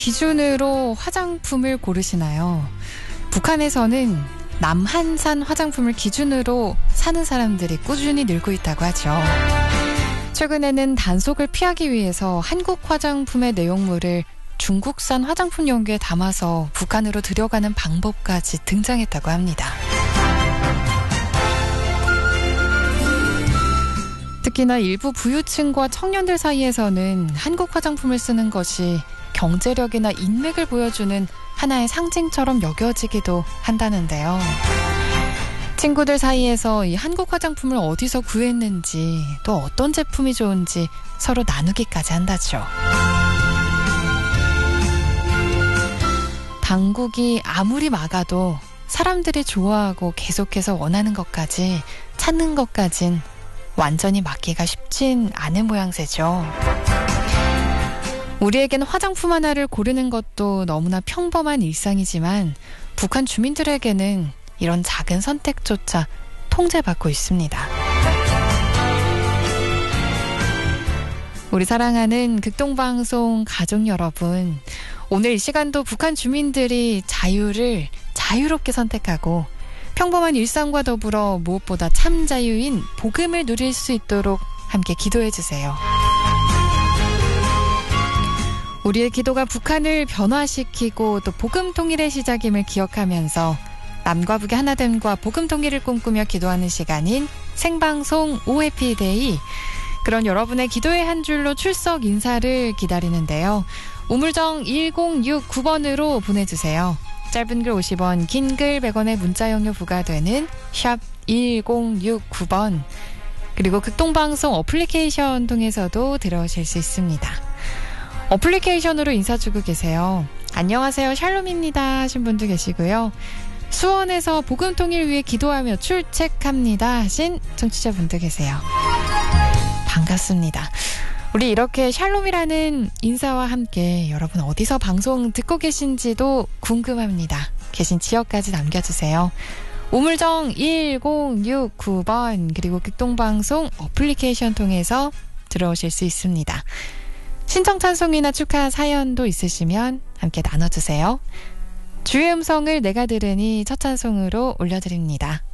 기준으로 화장품을 고르시나요? 북한에서는 남한산 화장품을 기준으로 사는 사람들이 꾸준히 늘고 있다고 하죠. 최근에는 단속을 피하기 위해서 한국 화장품의 내용물을 중국산 화장품 용기에 담아서 북한으로 들여가는 방법까지 등장했다고 합니다. 특히나 일부 부유층과 청년들 사이에서는 한국 화장품을 쓰는 것이 경제력이나 인맥을 보여주는 하나의 상징처럼 여겨지기도 한다는데요. 친구들 사이에서 이 한국 화장품을 어디서 구했는지 또 어떤 제품이 좋은지 서로 나누기까지 한다죠. 당국이 아무리 막아도 사람들이 좋아하고 계속해서 원하는 것까지 찾는 것까진 완전히 막기가 쉽진 않은 모양새죠. 우리에겐 화장품 하나를 고르는 것도 너무나 평범한 일상이지만 북한 주민들에게는 이런 작은 선택조차 통제받고 있습니다. 우리 사랑하는 극동방송 가족 여러분, 오늘 이 시간도 북한 주민들이 자유를 자유롭게 선택하고 평범한 일상과 더불어 무엇보다 참 자유인 복음을 누릴 수 있도록 함께 기도해 주세요. 우리의 기도가 북한을 변화시키고 또 복음 통일의 시작임을 기억하면서 남과 북의 하나됨과 복음 통일을 꿈꾸며 기도하는 시간인 생방송 OFDay, 그런 여러분의 기도의 한 줄로 출석 인사를 기다리는데요. 우물정 1069번으로 보내주세요. 짧은 글 50원, 긴 글 100원의 문자 용료 부과되는 샵 1069번, 그리고 극동방송 어플리케이션 통해서도 들어오실 수 있습니다. 어플리케이션으로 인사 주고 계세요. 안녕하세요, 샬롬입니다 하신 분도 계시고요. 수원에서 복음 통일 위해 기도하며 출첵합니다 하신 청취자분도 계세요. 반갑습니다. 우리 이렇게 샬롬이라는 인사와 함께 여러분 어디서 방송 듣고 계신지도 궁금합니다. 계신 지역까지 남겨주세요. 우물정 1069번, 그리고 극동방송 어플리케이션 통해서 들어오실 수 있습니다. 신청 찬송이나 축하 사연도 있으시면 함께 나눠주세요. 주의 음성을 내가 들으니 첫 찬송으로 올려드립니다.